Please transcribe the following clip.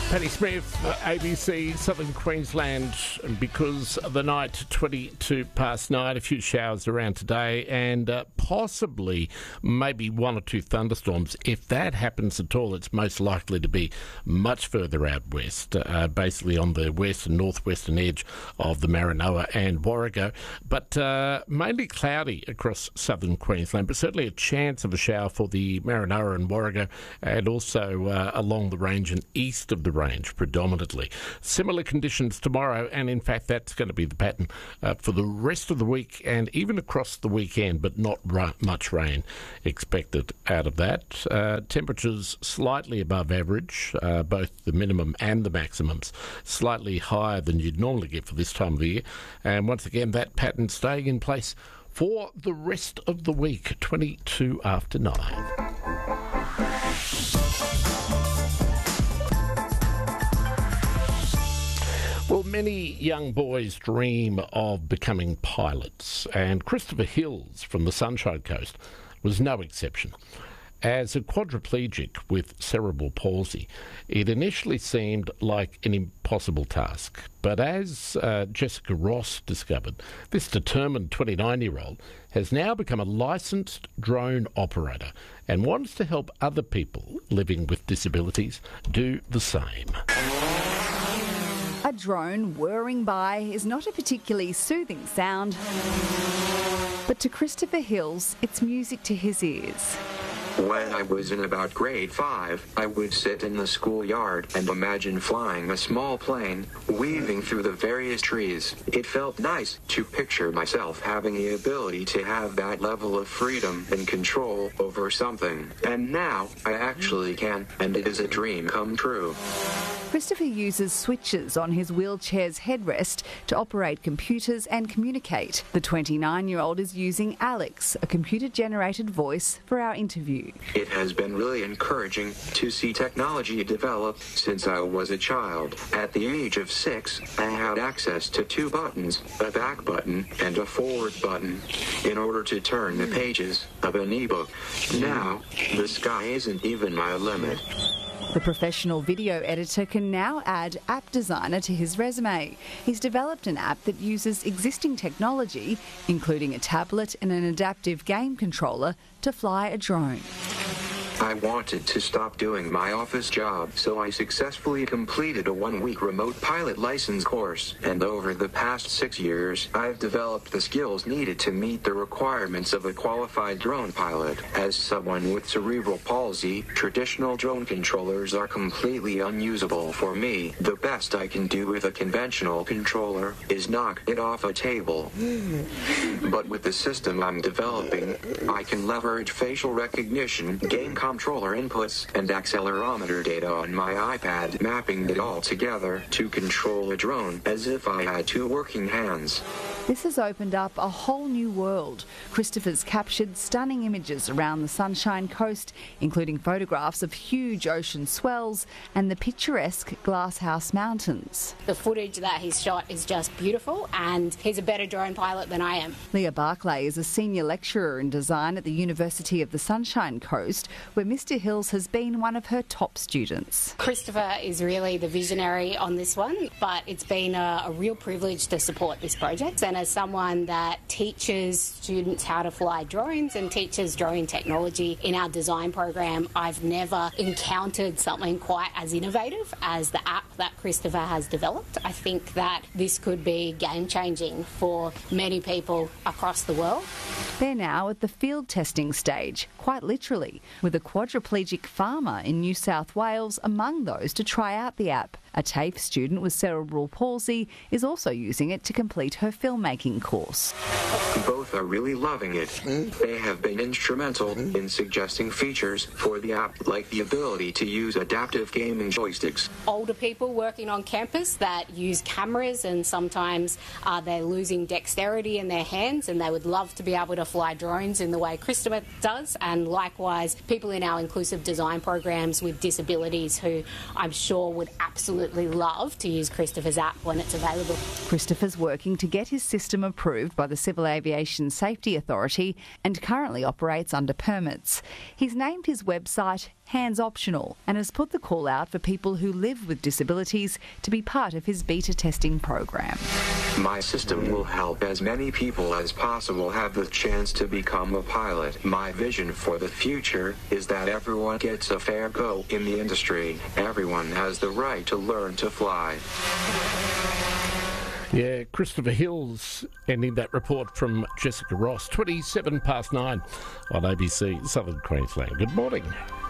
Paddy Smith, ABC, Southern Queensland, and because of the night, 22 past 9, a few showers around today, and possibly maybe one or two thunderstorms. If that happens at all, it's most likely to be much further out west, basically on the west and northwestern edge of the Maranoa and Warrego, but mainly cloudy across southern Queensland, but certainly a chance of a shower for the Maranoa and Warrego, and also along the range and east of the range predominantly. Similar conditions tomorrow, and in fact that's going to be the pattern for the rest of the week and even across the weekend, but not much rain expected out of that. Temperatures slightly above average, both the minimum and the maximums, slightly higher than you'd normally get for this time of the year, and once again that pattern staying in place for the rest of the week, 22 after 9. Well, many young boys dream of becoming pilots, and Christopher Hills from the Sunshine Coast was no exception. As a quadriplegic with cerebral palsy, it initially seemed like an impossible task. But as Jessica Ross discovered, this determined 29-year-old has now become a licensed drone operator and wants to help other people living with disabilities do the same. A drone whirring by is not a particularly soothing sound, but to Christopher Hills, it's music to his ears. When I was in about grade 5, I would sit in the schoolyard and imagine flying a small plane, weaving through the various trees. It felt nice to picture myself having the ability to have that level of freedom and control over something. And now I actually can, and it is a dream come true. Christopher uses switches on his wheelchair's headrest to operate computers and communicate. The 29-year-old is using Alex, a computer-generated voice, for our interview. It has been really encouraging to see technology develop since I was a child. At the age of 6, I had access to 2 buttons, a back button and a forward button, in order to turn the pages of an ebook. Now, the sky isn't even my limit. The professional video editor can now add app designer to his resume. He's developed an app that uses existing technology, including a tablet and an adaptive game controller, to fly a drone. I wanted to stop doing my office job, so I successfully completed a 1-week remote pilot license course. And over the past 6 years, I've developed the skills needed to meet the requirements of a qualified drone pilot. As someone with cerebral palsy, traditional drone controllers are completely unusable for me. The best I can do with a conventional controller is knock it off a table. But with the system I'm developing, I can leverage facial recognition, game controller inputs, and accelerometer data on my iPad, mapping it all together to control a drone as if I had 2 working hands. This has opened up a whole new world. Christopher's captured stunning images around the Sunshine Coast, including photographs of huge ocean swells and the picturesque Glasshouse Mountains. The footage that he's shot is just beautiful, and he's a better drone pilot than I am. Leah Barclay is a senior lecturer in design at the University of the Sunshine Coast, where Mr. Hills has been one of her top students. Christopher is really the visionary on this one, but it's been a real privilege to support this project. And as someone that teaches students how to fly drones and teaches drone technology in our design program, I've never encountered something quite as innovative as the app that Christopher has developed. I think that this could be game-changing for many people across the world. They're now at the field testing stage, quite literally, with a quadriplegic farmer in New South Wales among those to try out the app. A TAFE student with cerebral palsy is also using it to complete her filmmaking course. Both are really loving it. They have been instrumental in suggesting features for the app, like the ability to use adaptive gaming joysticks. Older people working on campus that use cameras, and sometimes they're losing dexterity in their hands, and they would love to be able to fly drones in the way Christopher does. And likewise, people in our inclusive design programs with disabilities who I'm sure would absolutely absolutely love to use Christopher's app when it's available. Christopher's working to get his system approved by the Civil Aviation Safety Authority and currently operates under permits. He's named his website Hands Optional and has put the call out for people who live with disabilities to be part of his beta testing program. My system will help as many people as possible have the chance to become a pilot. My vision for the future is that everyone gets a fair go in the industry. Everyone has the right to learn to fly. Yeah, Christopher Hills ending that report from Jessica Ross, 9:27 on ABC Southern Queensland. Good morning.